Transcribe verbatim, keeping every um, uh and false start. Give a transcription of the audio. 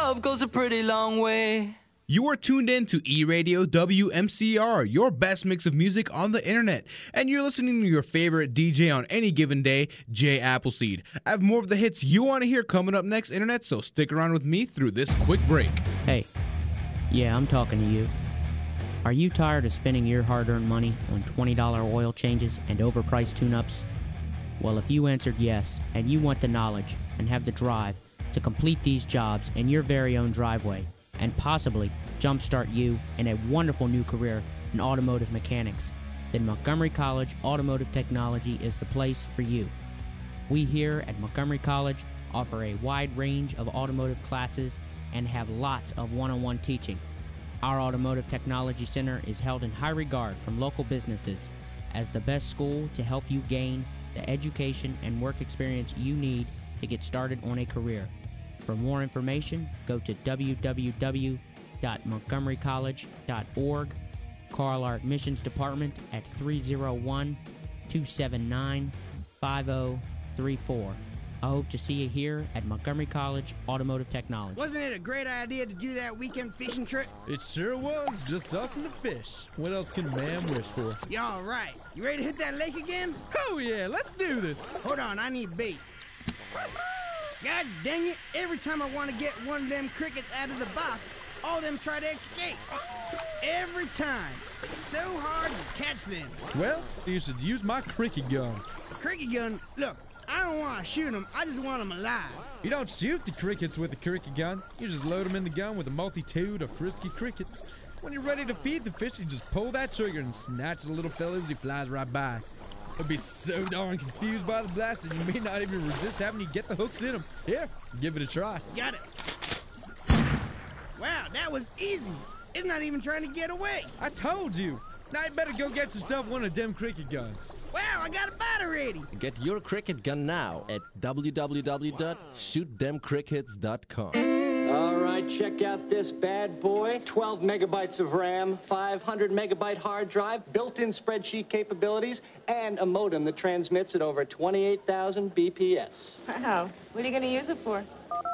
love goes a pretty long way. You are tuned in to E-Radio W M C R, your best mix of music on the internet. And you're listening to your favorite D J on any given day, Jay Appleseed. I have more of the hits you want to hear coming up next, internet, so stick around with me through this quick break. Hey, yeah, I'm talking to you. Are you tired of spending your hard-earned money on twenty dollar oil changes and overpriced tune-ups? Well, if you answered yes, and you want the knowledge and have the drive to complete these jobs in your very own driveway, and possibly jumpstart you in a wonderful new career in automotive mechanics, then Montgomery College Automotive Technology is the place for you. We here at Montgomery College offer a wide range of automotive classes and have lots of one-on-one teaching. Our Automotive Technology Center is held in high regard from local businesses as the best school to help you gain the education and work experience you need to get started on a career. For more information, go to w w w dot montgomery college dot org. Call our admissions department at three oh one, two seven nine, five oh three four. I hope to see you here at Montgomery College Automotive Technology. Wasn't it a great idea to do that weekend fishing trip? It sure was. Just us and the fish. What else can a man wish for? You all right? You ready to hit that lake again? Oh yeah, let's do this. Hold on, I need bait. God dang it, every time I want to get one of them crickets out of the box, all of them try to escape. Every time. It's so hard to catch them. Well, you should use my cricket gun. Cricket gun? Look, I don't want to shoot them, I just want them alive. You don't shoot the crickets with a cricket gun. You just load them in the gun with a multitude of frisky crickets. When you're ready to feed the fish, you just pull that trigger and snatch the little fella as he flies right by. You'll be so darn confused by the blast that you may not even resist having you get the hooks in them. Here, give it a try. Got it. Wow, that was easy. It's not even trying to get away. I told you. Now you better go get yourself one of them cricket guns. Wow, I got a battery ready. Get your cricket gun now at w w w dot shoot them crickets dot com. All right, check out this bad boy. twelve megabytes of RAM, five hundred megabyte hard drive, built-in spreadsheet capabilities, and a modem that transmits at over twenty-eight thousand B P S. Wow. What are you going to use it for?